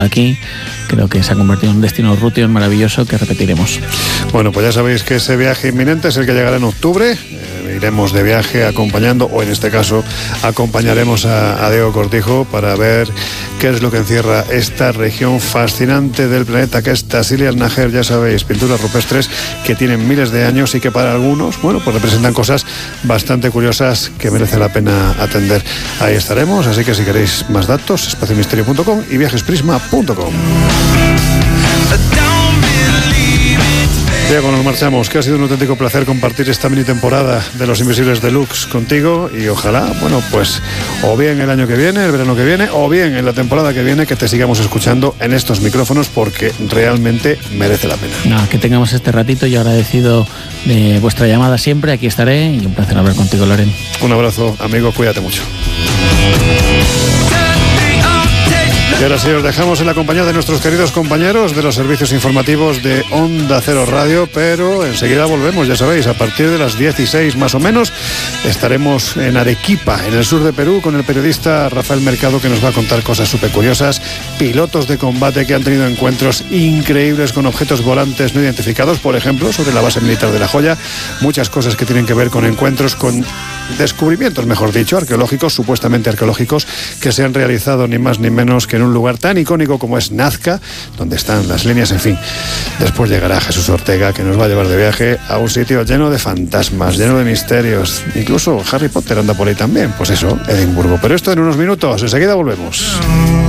aquí. Creo que se ha convertido en un destino Rution maravilloso que repetiremos. Bueno, pues ya sabéis que ese viaje inminente es el que llegará en octubre. Iremos de viaje acompañando, o en este caso acompañaremos a Diego Cortijo para ver qué es lo que encierra esta región fascinante del planeta, que es Tassili al-Najer. Ya sabéis, pinturas rupestres que tienen miles de años y que para algunos, bueno, pues representan cosas bastante curiosas que merece la pena atender. Ahí estaremos, así que si queréis más datos, espaciomisterio.com y viajesprisma.com. Diego, nos marchamos, que ha sido un auténtico placer compartir esta mini temporada de Los Invisibles Deluxe contigo, y ojalá, bueno, pues o bien el año que viene, el verano que viene, o bien en la temporada que viene, que te sigamos escuchando en estos micrófonos, porque realmente merece la pena. Que tengamos este ratito, y agradecido de vuestra llamada siempre. Aquí estaré, y un placer hablar contigo, Loren. Un abrazo, amigo, cuídate mucho. Y ahora sí, os dejamos en la compañía de nuestros queridos compañeros de los servicios informativos de Onda Cero Radio, pero enseguida volvemos, ya sabéis, a partir de las 16 más o menos, estaremos en Arequipa, en el sur de Perú, con el periodista Rafael Mercado, que nos va a contar cosas súper curiosas, pilotos de combate que han tenido encuentros increíbles con objetos volantes no identificados, por ejemplo, sobre la base militar de La Joya, muchas cosas que tienen que ver con encuentros, con descubrimientos, mejor dicho, arqueológicos, supuestamente arqueológicos, que se han realizado ni más ni menos que en un lugar tan icónico como es Nazca, donde están las líneas, en fin. Después llegará Jesús Ortega, que nos va a llevar de viaje a un sitio lleno de fantasmas, lleno de misterios. Incluso Harry Potter anda por ahí también. Pues eso, Edimburgo. Pero esto en unos minutos, enseguida volvemos.